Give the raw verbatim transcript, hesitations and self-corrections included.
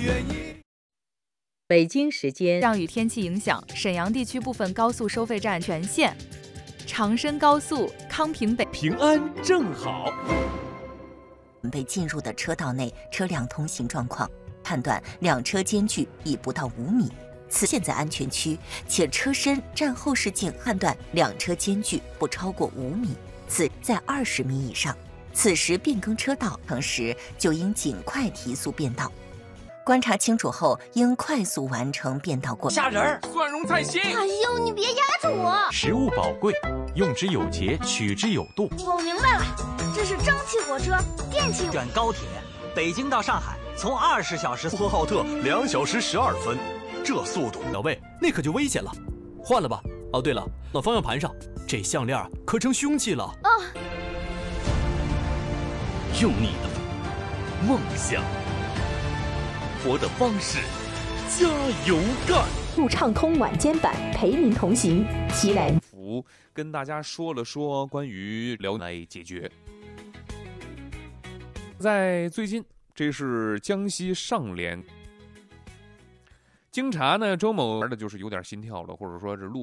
愿意。 北京时间， 降雨天气影响，沈阳地区部分高速收费站全线。长深高速康平北， 平安正好。 准备进入的车道内车辆通行状况，判断两车间距已不到五米。此现在安全区，且车身占后视镜判断两车间距不超过五米，此在二十米以上。此时变更车道，同时就应尽快提速变道。观察清楚后，应快速完成变道过程。 虾仁儿、蒜蓉菜心。 哎呦，你别压着我！ 食物宝贵，用之有节，取之有度。 我明白了，这是蒸汽火车，电气。 选高铁，北京到上海从二十小时， 呼和浩特两小时十二分，这速度， 老魏，那可就危险了，换了吧。哦，对了，到方向盘上，这项链可成凶器了。 啊！ 用你的梦想。活的方式，加油干！ 路畅通晚间版陪您同行，齐来福跟大家说了说关于辽来解决。在最近，这是江西上联，经查呢，周某的就是有点心跳了，或者说是路。